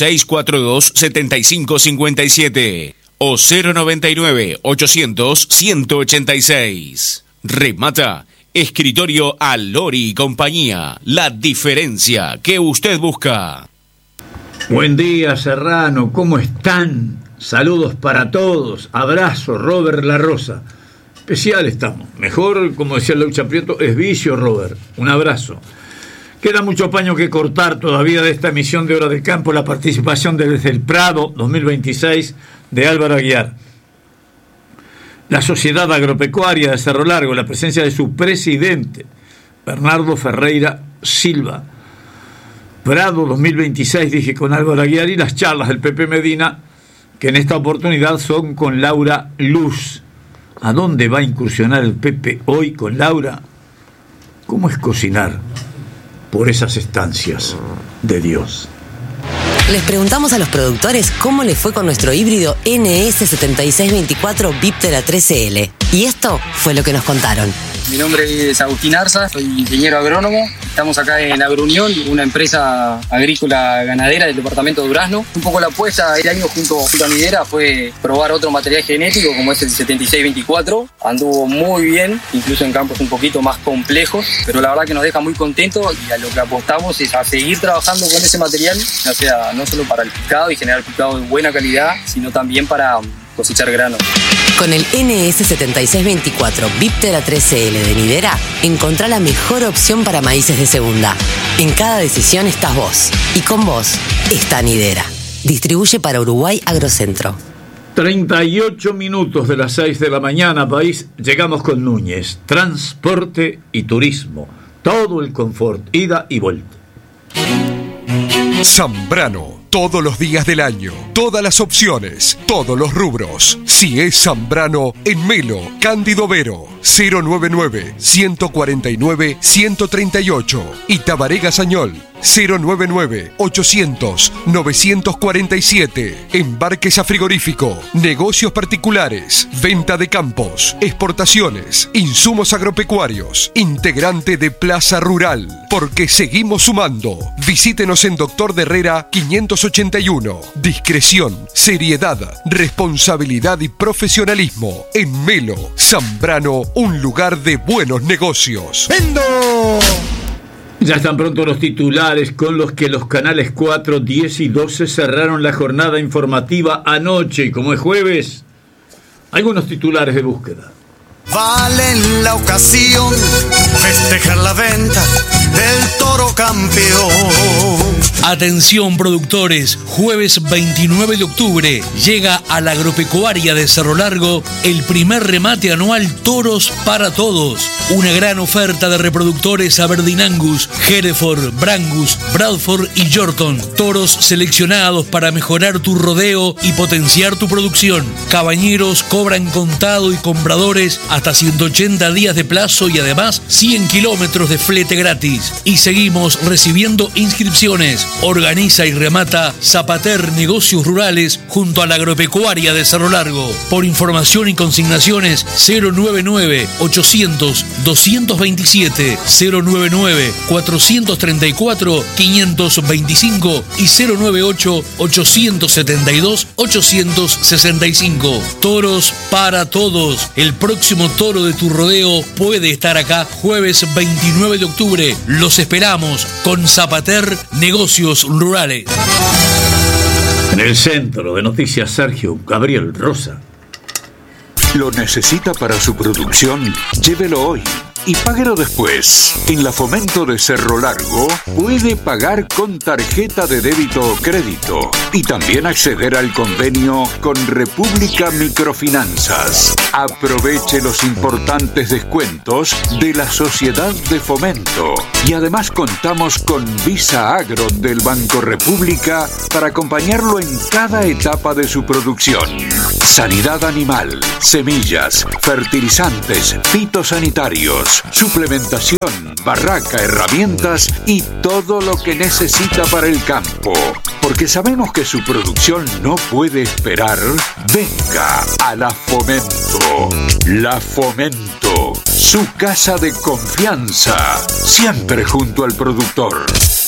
4642-7557 o 099-800-186. Remata. Escritorio Alori y compañía, la diferencia que usted busca. Buen día, Serrano, ¿cómo están? Saludos para todos, abrazo, Robert La Rosa. Especial estamos, mejor, como decía Laucha Prieto, es vicio, Robert. Un abrazo. Queda mucho paño que cortar todavía de esta emisión de Hora del Campo, la participación desde el Prado 2026 de Álvaro Aguiar. La Sociedad Agropecuaria de Cerro Largo, la presencia de su presidente, Bernardo Ferreira Silva. Prado 2026, dije, con Álvaro Aguiar, y las charlas del Pepe Medina, que en esta oportunidad son con Laura Luz. ¿A dónde va a incursionar el Pepe hoy con Laura? ¿Cómo es cocinar por esas estancias de Dios? Les preguntamos a los productores cómo les fue con nuestro híbrido NS7624 Viptera 13L. Y esto fue lo que nos contaron. Mi nombre es Agustín Arza, soy ingeniero agrónomo. Estamos acá en Agrounión, una empresa agrícola ganadera del departamento de Durazno. Un poco la apuesta este año junto a Nidera fue probar otro material genético como es el 7624. Anduvo muy bien, incluso en campos un poquito más complejos, pero la verdad que nos deja muy contentos y a lo que apostamos es a seguir trabajando con ese material, ya sea no solo para el picado y generar picado de buena calidad, sino también para cosechar grano. Con el NS7624 Viptera 13L de Nidera, encontrá la mejor opción para maíces de segunda. En cada decisión estás vos, y con vos está Nidera. Distribuye para Uruguay Agrocentro. 38 minutos de las 6 de la mañana, país. Llegamos con Núñez. Transporte y turismo. Todo el confort, ida y vuelta. Zambrano. Todos los días del año, todas las opciones, todos los rubros. Si es Zambrano, en Melo, Cándido Vero, 099-149-138. Y Tabaré Gazañol, 099-800-947. Embarques a frigorífico, negocios particulares, venta de campos, exportaciones, insumos agropecuarios, integrante de Plaza Rural. Porque seguimos sumando. Visítenos en Doctor de Herrera 581. Discreción, seriedad, responsabilidad y profesionalismo. En Melo, Zambrano, un lugar de buenos negocios. ¡Vendo! Ya están pronto los titulares con los que los canales 4, 10 y 12 cerraron la jornada informativa anoche. Y como es jueves, algunos titulares de búsqueda. Vale en la ocasión festejar la venta del toro campeón. Atención productores, jueves 29 de octubre llega a la Agropecuaria de Cerro Largo el primer remate anual Toros para Todos. Una gran oferta de reproductores Aberdeen Angus, Hereford, Brangus, Bradford y Yorkton. Toros seleccionados para mejorar tu rodeo y potenciar tu producción. Cabañeros cobran contado y compradores hasta 180 días de plazo y además 100 kilómetros de flete gratis. Y seguimos recibiendo inscripciones. Organiza y remata Zapater Negocios Rurales junto a la Agropecuaria de Cerro Largo. Por información y consignaciones 099-800-227, 099-434-525 y 098-872-865. Toros para todos. El próximo toro de tu rodeo puede estar acá jueves 29 de octubre. Los esperamos con Zapater Negocios Rurales. En el centro de noticias, Sergio Gabriel Rosa. ¿Lo necesita para su producción? Llévelo hoy y páguelo después. En la Fomento de Cerro Largo puede pagar con tarjeta de débito o crédito y también acceder al convenio con República Microfinanzas. Aproveche los importantes descuentos de la Sociedad de Fomento y además contamos con Visa Agro del Banco República para acompañarlo en cada etapa de su producción. Sanidad animal, semillas, fertilizantes, fitosanitarios, suplementación, barraca, herramientas y todo lo que necesita para el campo. Porque sabemos que su producción no puede esperar. Venga a La Fomento. La Fomento, su casa de confianza, siempre junto al productor.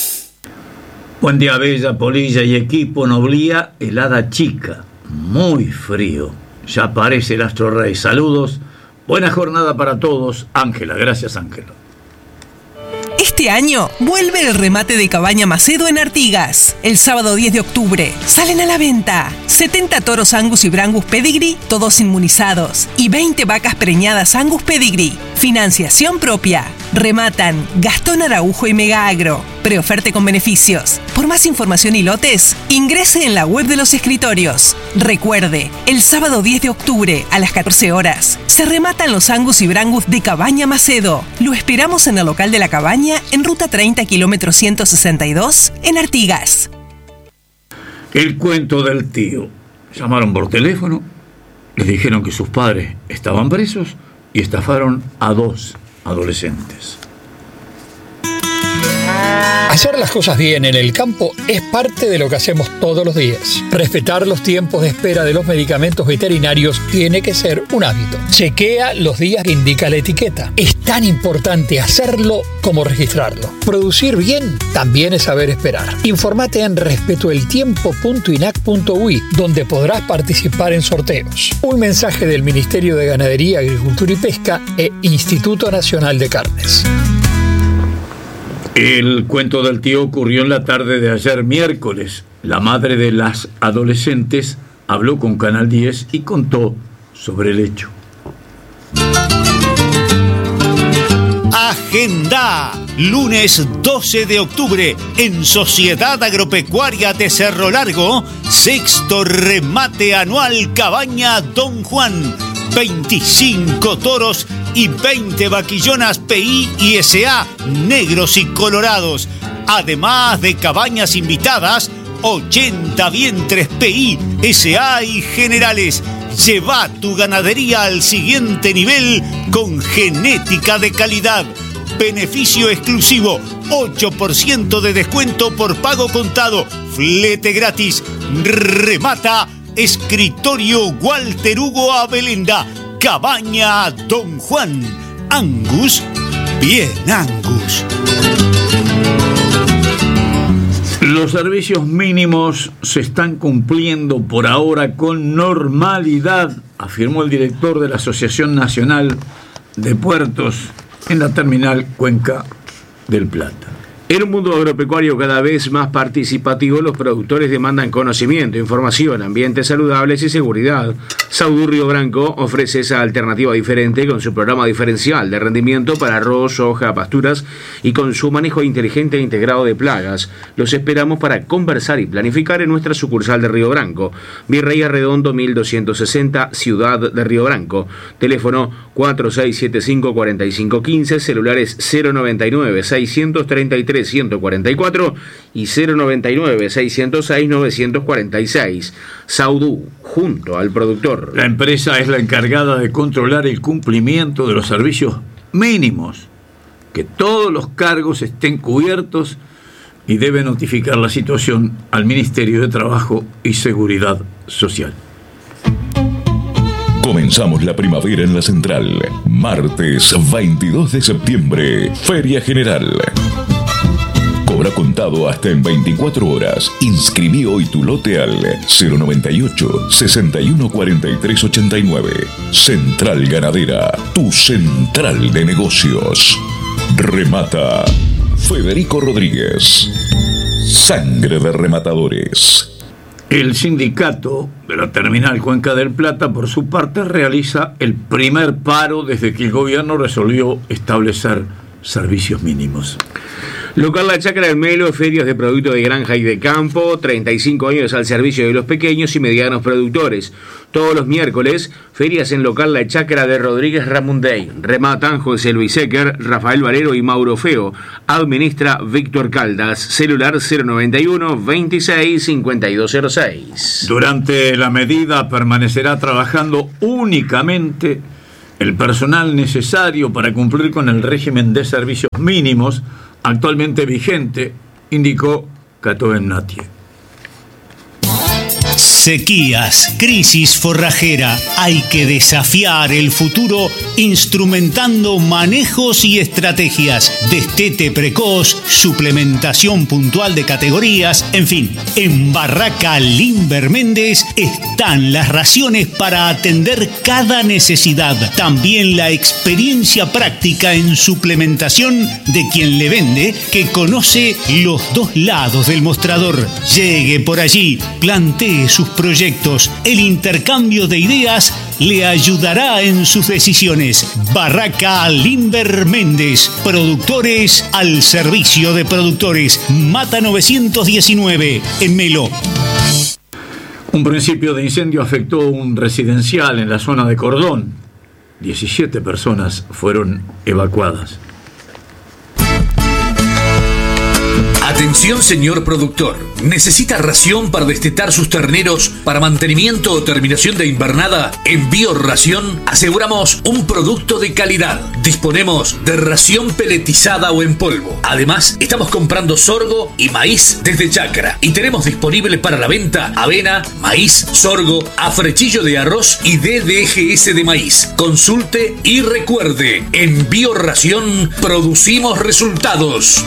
Buen día, Bella, Polilla y equipo. Noblía, helada chica, muy frío. Ya aparece el Astro Rey. Saludos. Buena jornada para todos. Ángela, gracias Ángela. Este año vuelve el remate de Cabaña Macedo en Artigas. El sábado 10 de octubre salen a la venta 70 toros Angus y Brangus Pedigree, todos inmunizados, y 20 vacas preñadas Angus Pedigree. Financiación propia. Rematan Gastón Araujo y Mega Agro. Preoferte con beneficios. Por más información y lotes, ingrese en la web de los escritorios. Recuerde, el sábado 10 de octubre a las 14 horas se rematan los Angus y Brangus de Cabaña Macedo. Lo esperamos en el local de la Cabaña en ruta 30 kilómetro 162 en Artigas. El cuento del tío. Llamaron por teléfono, les dijeron que sus padres estaban presos y estafaron a 2 adolescentes. Hacer las cosas bien en el campo es parte de lo que hacemos todos los días. Respetar los tiempos de espera de los medicamentos veterinarios tiene que ser un hábito. Chequea los días que indica la etiqueta. Es tan importante hacerlo como registrarlo. Producir bien también es saber esperar. Informate en respetoeltiempo.inac.ui, donde podrás participar en sorteos. Un mensaje del Ministerio de Ganadería, Agricultura y Pesca e Instituto Nacional de Carnes. El cuento del tío ocurrió en la tarde de ayer miércoles. La madre de las adolescentes habló con Canal 10 y contó sobre el hecho. Agenda, lunes 12 de octubre, en Sociedad Agropecuaria de Cerro Largo, sexto remate anual Cabaña Don Juan. 25 toros y 20 vaquillonas PI y SA negros y colorados. Además de cabañas invitadas, 80 vientres PI, SA y generales. Lleva tu ganadería al siguiente nivel con genética de calidad. Beneficio exclusivo, 8% de descuento por pago contado, flete gratis. Remata Escritorio Walter Hugo Abelenda, Cabaña Don Juan. Angus, bien Angus. Los servicios mínimos se están cumpliendo por ahora con normalidad, afirmó el director de la Asociación Nacional de Puertos en la terminal Cuenca del Plata. En un mundo agropecuario cada vez más participativo, los productores demandan conocimiento, información, ambientes saludables y seguridad. Saudú Río Branco ofrece esa alternativa diferente con su programa diferencial de rendimiento para arroz, soja, pasturas y con su manejo inteligente e integrado de plagas. Los esperamos para conversar y planificar en nuestra sucursal de Río Branco, Virrey Arredondo 1260, Ciudad de Río Branco. Teléfono 4675-4515, celulares 099-633-144 y 099-606-946. Saudú, junto al productor. La empresa es la encargada de controlar el cumplimiento de los servicios mínimos, que todos los cargos estén cubiertos y debe notificar la situación al Ministerio de Trabajo y Seguridad Social. Comenzamos la primavera en la Central. Martes 22 de septiembre, Feria General. Cobra contado hasta en 24 horas. Inscribí hoy tu lote al 098 61 43 89. Central Ganadera, tu central de negocios. Remata Federico Rodríguez. Sangre de rematadores. El sindicato de la Terminal Cuenca del Plata, por su parte, realiza el primer paro desde que el gobierno resolvió establecer servicios mínimos. Local La Chacra del Melo, ferias de productos de granja y de campo, 35 años al servicio de los pequeños y medianos productores. Todos los miércoles, ferias en Local La Chacra de Rodríguez Ramundey. Rematan José Luis Secker, Rafael Valero y Mauro Feo. Administra Víctor Caldas. Celular 091 26 5206. Durante la medida permanecerá trabajando únicamente el personal necesario para cumplir con el régimen de servicios mínimos actualmente vigente, indicó Cato Bennatie. Sequías, crisis forrajera. Hay que desafiar el futuro instrumentando manejos y estrategias. Destete precoz, suplementación puntual de categorías, en fin. En Barraca Limber Méndez están las raciones para atender cada necesidad. También la experiencia práctica en suplementación de quien le vende, que conoce los dos lados del mostrador. Llegue por allí, plantee sus proyectos. El intercambio de ideas le ayudará en sus decisiones. Barraca Limber Méndez. Productores al servicio de productores. Mata 919 en Melo. Un principio de incendio afectó un residencial en la zona de Cordón. 17 personas fueron evacuadas. Atención, señor productor. ¿Necesita ración para destetar sus terneros para mantenimiento o terminación de invernada? En Bioración aseguramos un producto de calidad. Disponemos de ración peletizada o en polvo. Además, estamos comprando sorgo y maíz desde Chacra. Y tenemos disponible para la venta avena, maíz, sorgo, afrechillo de arroz y DDGS de maíz. Consulte y recuerde, en Bioración producimos resultados.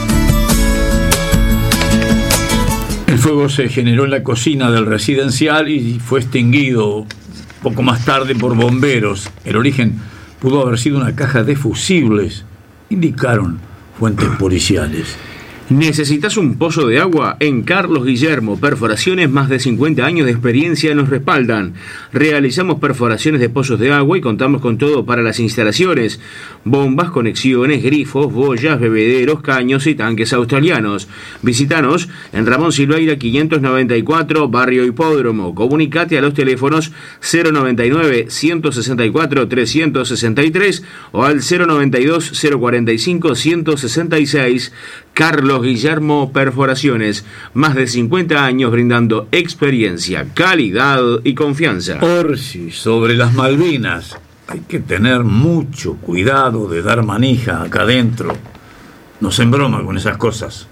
El fuego se generó en la cocina del residencial y fue extinguido poco más tarde por bomberos. El origen pudo haber sido una caja de fusibles, indicaron fuentes policiales. ¿Necesitas un pozo de agua? En Carlos Guillermo Perforaciones, más de 50 años de experiencia nos respaldan. Realizamos perforaciones de pozos de agua y contamos con todo para las instalaciones: bombas, conexiones, grifos, boyas, bebederos, caños y tanques australianos. Visítanos en Ramón Silveira 594, Barrio Hipódromo. Comunicate a los teléfonos 099 164 363 o al 092 045 166. Carlos Guillermo Perforaciones, más de 50 años brindando experiencia, calidad y confianza. Orsi, sobre las Malvinas, hay que tener mucho cuidado de dar manija acá adentro. No se embroma con esas cosas.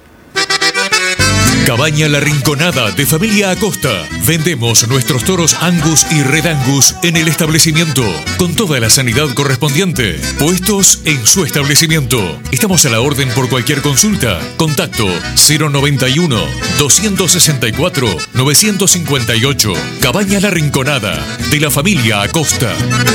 Cabaña La Rinconada de Familia Acosta. Vendemos nuestros toros Angus y Red Angus en el establecimiento, con toda la sanidad correspondiente. Puestos en su establecimiento. Estamos a la orden por cualquier consulta. Contacto 091 264 958. Cabaña La Rinconada de la Familia Acosta.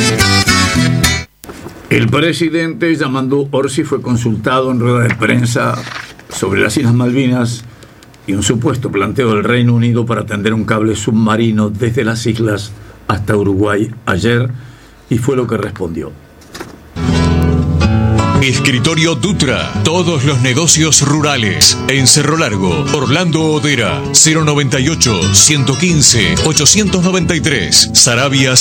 El presidente Yamandú Orsi fue consultado en rueda de prensa sobre las Islas Malvinas y un supuesto planteo del Reino Unido para tender un cable submarino desde las islas hasta Uruguay ayer, y fue lo que respondió. Escritorio Dutra, todos los negocios rurales. En Cerro Largo, Orlando Odera, 098-115-893, Saravia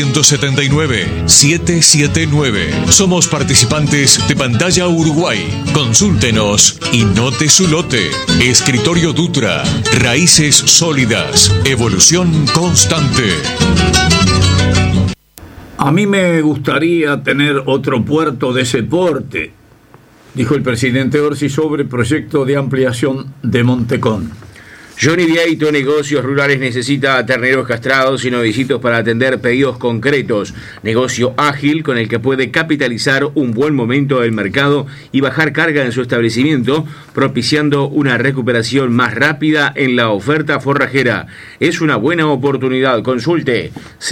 779-779. Somos participantes de Pantalla Uruguay. Consúltenos y note su lote. Escritorio Dutra, raíces sólidas, evolución constante. A mí me gustaría tener otro puerto de ese porte, dijo el presidente Orsi sobre el proyecto de ampliación de Montecón. Johnny Vieito Negocios Rurales necesita terneros castrados y novicitos para atender pedidos concretos. Negocio ágil con el que puede capitalizar un buen momento del mercado y bajar carga en su establecimiento, propiciando una recuperación más rápida en la oferta forrajera. Es una buena oportunidad. Consulte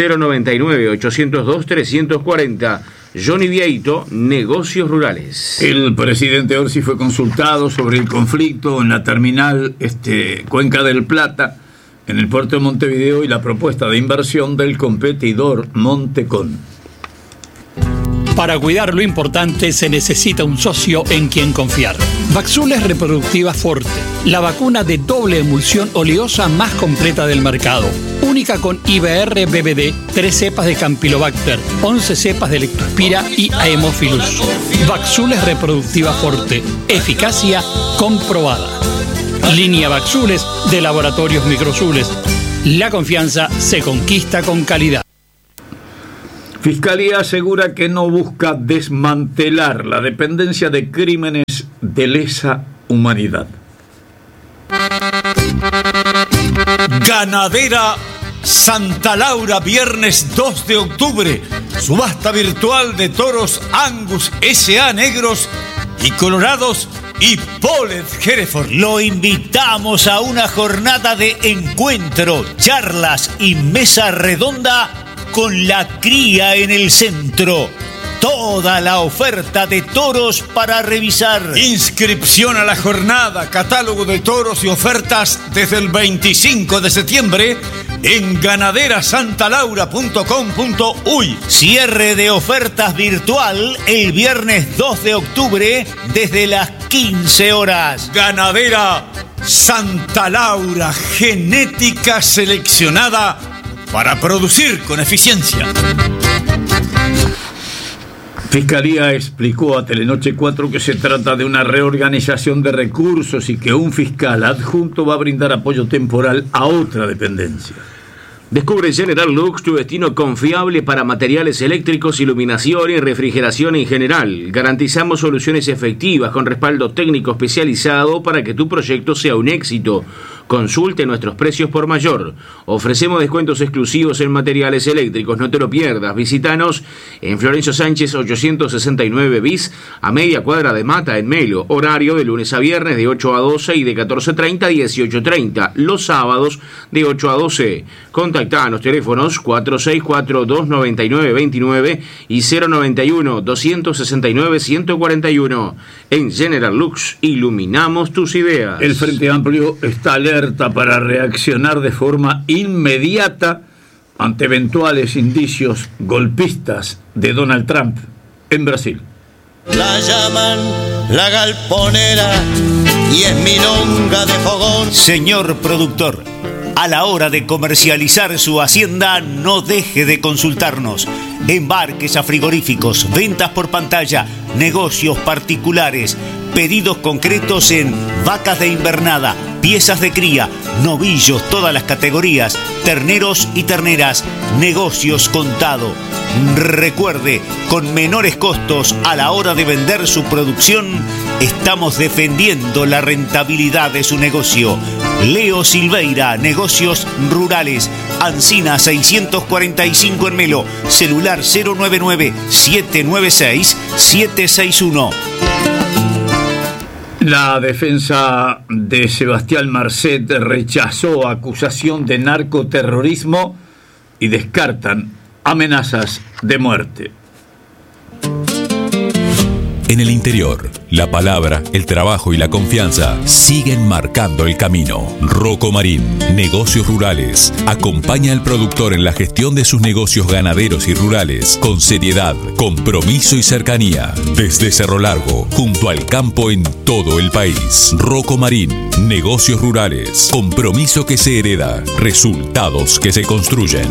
099-802-340. Johnny Vieito, Negocios Rurales. El presidente Orsi fue consultado sobre el conflicto en la terminal Cuenca del Plata, en el puerto de Montevideo, y la propuesta de inversión del competidor Montecón. Para cuidar lo importante se necesita un socio en quien confiar. Vaxules Reproductiva Forte, la vacuna de doble emulsión oleosa más completa del mercado. Única con IBR-BBD, 3 cepas de Campylobacter, 11 cepas de Lectospira y Haemophilus. Vaxules Reproductiva Forte, eficacia comprobada. Línea Vaxules de Laboratorios Microzules. La confianza se conquista con calidad. Fiscalía asegura que no busca desmantelar la dependencia de crímenes de lesa humanidad. Ganadera Santa Laura, viernes 2 de octubre. Subasta virtual de toros Angus SA negros y colorados y Polled Hereford. Lo invitamos a una jornada de encuentro, charlas y mesa redonda con la cría en el centro. Toda la oferta de toros para revisar. Inscripción a la jornada, catálogo de toros y ofertas desde el 25 de septiembre en ganaderasantalaura.com.uy. Cierre de ofertas virtual el viernes 2 de octubre desde las 15 horas. Ganadera Santa Laura, genética seleccionada para producir con eficiencia. Fiscalía explicó a Telenoche 4 que se trata de una reorganización de recursos y que un fiscal adjunto va a brindar apoyo temporal a otra dependencia. Descubre General Lux, tu destino confiable para materiales eléctricos, iluminación y refrigeración en general. Garantizamos soluciones efectivas con respaldo técnico especializado para que tu proyecto sea un éxito. Consulte nuestros precios por mayor. Ofrecemos descuentos exclusivos en materiales eléctricos. No te lo pierdas. Visítanos en Florencio Sánchez 869 bis, a media cuadra de Mata, en Melo. Horario de lunes a viernes de 8 a 12 y de 14:30 a 18:30. Los sábados de 8 a 12. Contactanos, teléfonos 464-299-29 y 091-269-141. En General Lux, iluminamos tus ideas. El Frente Amplio está alerta para reaccionar de forma inmediata ante eventuales indicios golpistas de Donald Trump en Brasil. La llaman la galponera y es milonga de fogón. Señor productor, a la hora de comercializar su hacienda, no deje de consultarnos. Embarques a frigoríficos, ventas por pantalla, negocios particulares, pedidos concretos en vacas de invernada, piezas de cría, novillos, todas las categorías, terneros y terneras, negocios contado. Recuerde, con menores costos a la hora de vender su producción, estamos defendiendo la rentabilidad de su negocio. Leo Silveira, Negocios Rurales, Ancina 645 en Melo, celular 099-796-761. La defensa de Sebastián Marcet rechazó acusación de narcoterrorismo y descartan amenazas de muerte. En el interior, la palabra, el trabajo y la confianza siguen marcando el camino. Rocco Marín, Negocios Rurales, acompaña al productor en la gestión de sus negocios ganaderos y rurales con seriedad, compromiso y cercanía. Desde Cerro Largo, junto al campo en todo el país. Rocco Marín, Negocios Rurales, compromiso que se hereda, resultados que se construyen.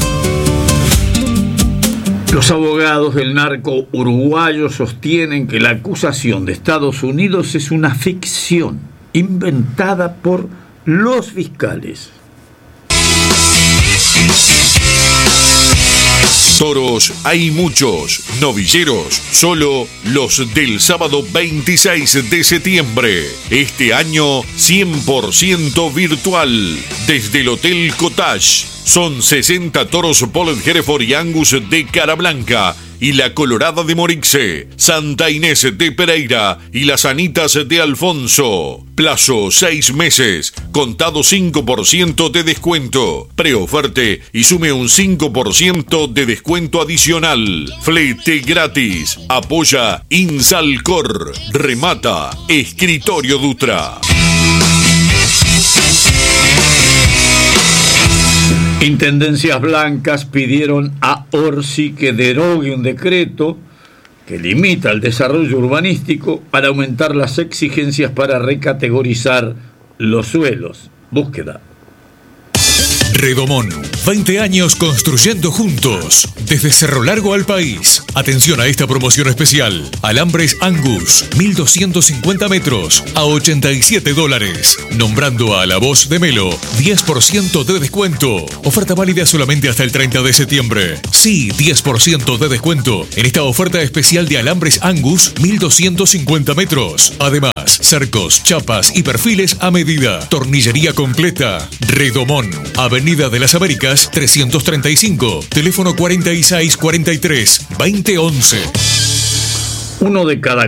Los abogados del narco uruguayo sostienen que la acusación de Estados Unidos es una ficción inventada por los fiscales. Toros hay muchos, novilleros solo los del sábado 26 de septiembre. Este año 100% virtual desde el Hotel Cottage. Son 60 toros Polled Hereford y Angus de cara blanca y la Colorada de Morixe, Santa Inés de Pereira y las Anitas de Alfonso. Plazo 6 meses, contado 5% de descuento. Preoferte y sume un 5% de descuento adicional. Flete gratis. Apoya Insalcor. Remata Escritorio Dutra. Intendencias blancas pidieron a Orsi que derogue un decreto que limita el desarrollo urbanístico para aumentar las exigencias para recategorizar los suelos. Búsqueda. Redomón, 20 años construyendo juntos, desde Cerro Largo al país. Atención a esta promoción especial. Alambres Angus, 1250 metros, a $87. Nombrando a la voz de Melo, 10% de descuento. Oferta válida solamente hasta el 30 de septiembre. Sí, 10% de descuento en esta oferta especial de Alambres Angus, 1250 metros. Además, cercos, chapas y perfiles a medida. Tornillería completa. Redomón, Avenida de las Américas 335, teléfono 4643-2011. Uno de cada